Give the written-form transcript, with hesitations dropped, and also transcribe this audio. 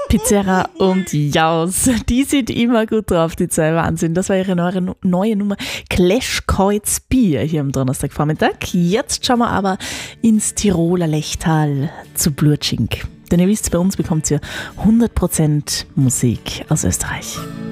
Pizzerra und Jaus, die sind immer gut drauf, die zwei Wahnsinn. Das war ihre neue Nummer Clash Kreuz Bier hier am Donnerstagvormittag. Jetzt schauen wir aber ins Tiroler Lechtal zu Blutschink. Denn ihr wisst, bei uns bekommt ihr 100% Musik aus Österreich.